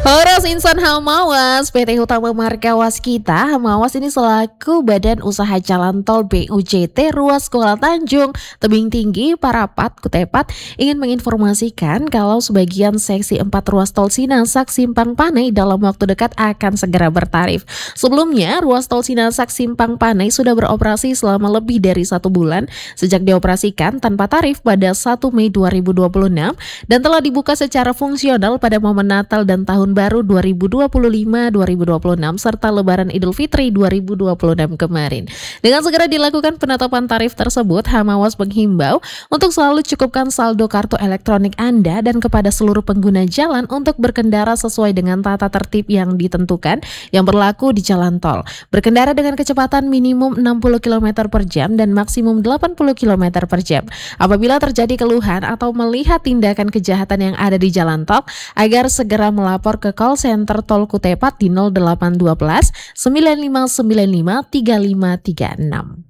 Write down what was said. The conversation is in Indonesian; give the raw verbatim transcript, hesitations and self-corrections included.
Horas Insan Hamawas, P T Utama Marga Waskita, Hamawas ini selaku Badan Usaha Jalan Tol B U J T Ruas Kuala Tanjung, Tebing Tinggi, Parapat, Kutepat, ingin menginformasikan kalau sebagian seksi empat ruas tol Sinasak Simpang Panai dalam waktu dekat akan segera bertarif. Sebelumnya, ruas tol Sinasak Simpang Panai sudah beroperasi selama lebih dari satu bulan sejak dioperasikan tanpa tarif pada satu Mei dua ribu dua puluh enam dan telah dibuka secara fungsional pada momen Natal dan Tahun Baru dua ribu dua puluh lima dua ribu dua puluh enam serta Lebaran Idul Fitri dua ribu dua puluh enam kemarin. Dengan segera dilakukan penetapan tarif tersebut, Hamawas menghimbau untuk selalu cukupkan saldo kartu elektronik Anda dan kepada seluruh pengguna jalan untuk berkendara sesuai dengan tata tertib yang ditentukan yang berlaku di jalan tol. Berkendara dengan kecepatan minimum enam puluh kilometer per jam dan maksimum delapan puluh kilometer per jam. Apabila terjadi keluhan atau melihat tindakan kejahatan yang ada di jalan tol, agar segera melapor ke call center Tol Kutepat di nol delapan satu dua sembilan lima sembilan lima tiga lima tiga enam.